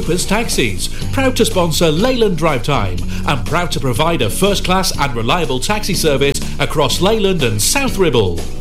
Capers Taxis, proud to sponsor Leyland Drive Time and proud to provide a first-class and reliable taxi service across Leyland and South Ribble.